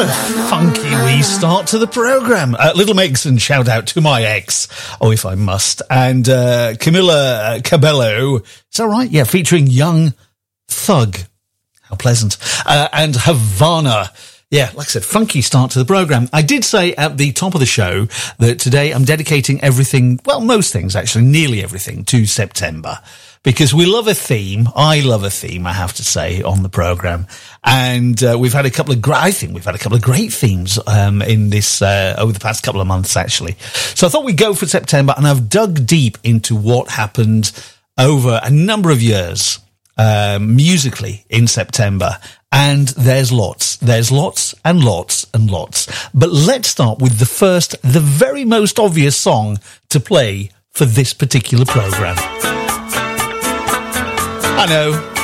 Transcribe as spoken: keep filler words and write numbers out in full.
Funky wee start to the programme. Uh, Little Megson, shout out to my ex, oh, if I must. And uh, Camila Cabello, is that right? Yeah, featuring Young Thug. How pleasant. Uh, and Havana. Yeah, like I said, funky start to the programme. I did say at the top of the show that today I'm dedicating everything, well, most things actually, nearly everything, to September. Because we love a theme. I love a theme, I have to say, on the programme. And uh, we've had a couple of, gra- I think we've had a couple of great themes um, in this, uh, over the past couple of months, actually. So I thought we'd go for September, and I've dug deep into what happened over a number of years um, musically in September. And there's lots, there's lots and lots and lots. But let's start with the first, the very most obvious song to play for this particular programme. I know.